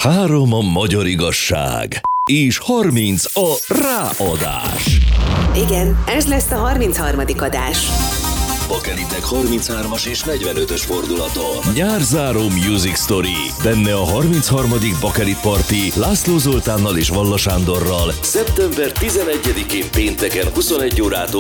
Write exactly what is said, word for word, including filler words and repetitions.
Három a magyar igazság, és harminc a ráadás. Igen, ez lesz a harmincharmadik adás. Bakelitek harminchármas és negyvenötös fordulaton. Nyárzáró Music Story. Benne a harmincharmadik Bakelit Party László Zoltánnal és Valla Sándorral szeptember tizenegyedikén pénteken huszonegy órától